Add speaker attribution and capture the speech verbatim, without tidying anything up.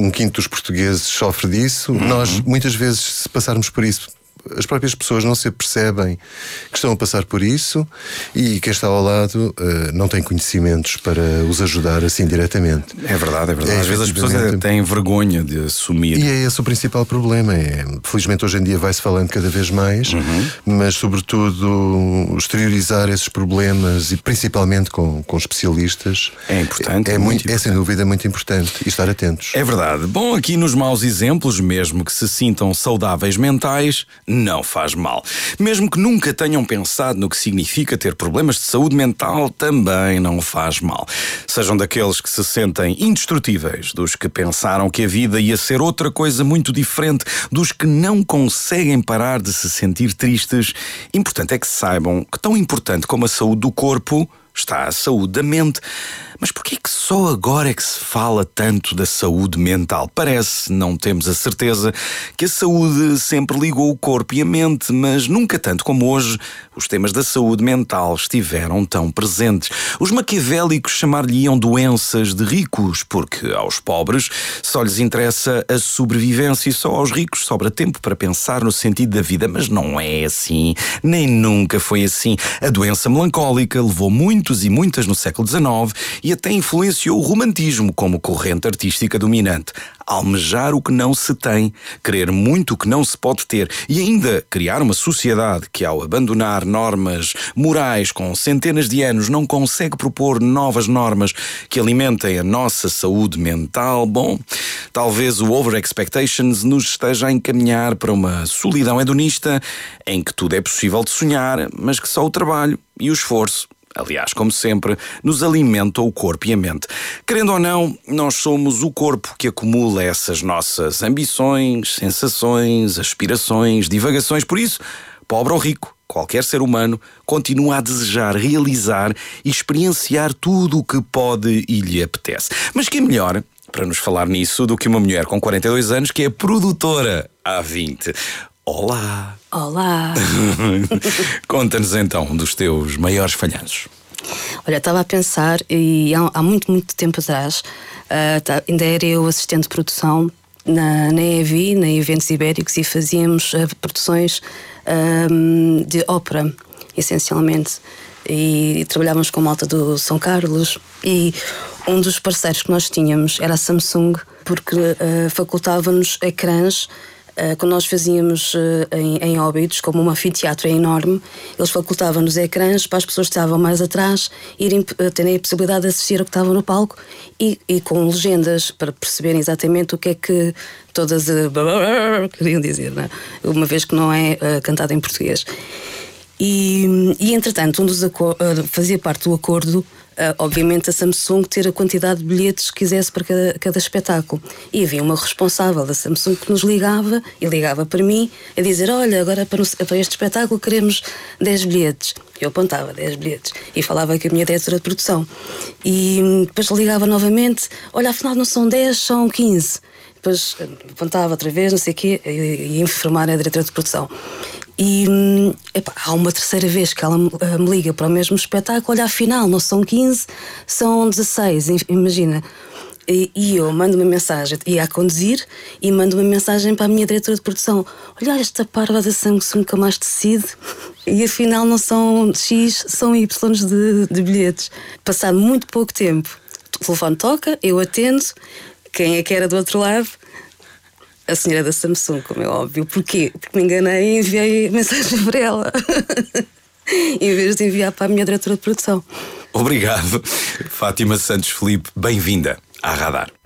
Speaker 1: um quinto dos portugueses sofre disso. Uhum. Nós, muitas vezes, se passarmos por isso, as próprias pessoas não se percebem que estão a passar por isso, e quem está ao lado uh, não tem conhecimentos para os ajudar assim diretamente.
Speaker 2: É verdade, é verdade.
Speaker 1: É,
Speaker 2: Às vezes as pessoas têm vergonha de assumir.
Speaker 1: E é esse o principal problema. É, felizmente hoje em dia vai-se falando cada vez mais, uhum. mas sobretudo exteriorizar esses problemas, e principalmente com, com especialistas,
Speaker 2: é importante.
Speaker 1: É, é,
Speaker 2: muito,
Speaker 1: muito,
Speaker 2: importante.
Speaker 1: é sem dúvida muito importante, e estar atentos.
Speaker 2: É verdade. Bom, aqui nos maus exemplos, mesmo que se sintam saudáveis mentais, não faz mal. Mesmo que nunca tenham pensado no que significa ter problemas de saúde mental, também não faz mal. Sejam daqueles que se sentem indestrutíveis, dos que pensaram que a vida ia ser outra coisa muito diferente, dos que não conseguem parar de se sentir tristes. Importante é que saibam que tão importante como a saúde do corpo está a saúde da mente. Mas porquê que só agora é que se fala tanto da saúde mental? Parece, não temos a certeza, que a saúde sempre ligou o corpo e a mente, mas nunca tanto como hoje os temas da saúde mental estiveram tão presentes. Os maquiavélicos chamar-lhe-iam doenças de ricos, porque aos pobres só lhes interessa a sobrevivência e só aos ricos sobra tempo para pensar no sentido da vida. Mas não é assim, nem nunca foi assim. A doença melancólica levou muitos e muitas no século dezenove e até influenciou o romantismo como corrente artística dominante. Almejar o que não se tem, querer muito o que não se pode ter, e ainda criar uma sociedade que, ao abandonar normas morais com centenas de anos, não consegue propor novas normas que alimentem a nossa saúde mental. Bom, talvez o over-expectations nos esteja a encaminhar para uma solidão hedonista em que tudo é possível de sonhar, mas que só o trabalho e o esforço, aliás, como sempre, nos alimenta o corpo e a mente. Querendo ou não, nós somos o corpo que acumula essas nossas ambições, sensações, aspirações, divagações. Por isso, pobre ou rico, qualquer ser humano continua a desejar realizar e experienciar tudo o que pode e lhe apetece. Mas que é melhor para nos falar nisso do que uma mulher com quarenta e dois anos que é produtora há vinte. Olá!
Speaker 3: Olá!
Speaker 2: Conta-nos então dos teus maiores falhanços.
Speaker 3: Olha, estava a pensar, e há, há muito, muito tempo atrás, uh, tá, ainda era eu assistente de produção na, na E V I, na Eventos Ibéricos, e fazíamos uh, produções uh, de ópera, essencialmente. E, e trabalhávamos com a malta do São Carlos, e um dos parceiros que nós tínhamos era a Samsung, porque uh, facultava-nos ecrãs. Quando nós fazíamos em, em Óbidos, como um anfiteatro enorme, eles facultavam-nos ecrãs para as pessoas que estavam mais atrás irem, terem a possibilidade de assistir ao que estava no palco, e, e com legendas para perceberem exatamente o que é que todas uh, queriam dizer, não é? Uma vez que não é uh, cantado em português. E, e entretanto, um dos uh, fazia parte do acordo, uh, obviamente, a Samsung ter a quantidade de bilhetes que quisesse para cada, cada espetáculo. E havia uma responsável da Samsung que nos ligava, e ligava para mim, a dizer: olha, agora para, no, para este espetáculo queremos dez bilhetes. Eu apontava dez bilhetes e falava com a minha diretora de produção. E depois ligava novamente: olha, afinal não são dez, são quinze. Depois apontava outra vez, não sei o quê, e ia informar a diretora de produção. E epá, há uma terceira vez que ela me, uh, me liga para o mesmo espetáculo: olha, afinal não são quinze, são dezasseis, imagina. E, e eu mando uma mensagem, ia a conduzir, e mando uma mensagem para a minha diretora de produção: olha, esta parva da Samsung que mais decide, e afinal não são X, são Y de, de bilhetes. Passado muito pouco tempo, o telefone toca, eu atendo. Quem é que era do outro lado? A senhora da Samsung, como é óbvio. Porquê? Porque me enganei e enviei a mensagem para ela em vez de enviar para a minha diretora de produção.
Speaker 2: Obrigado, Fátima Santos Filipe. Bem-vinda à Radar.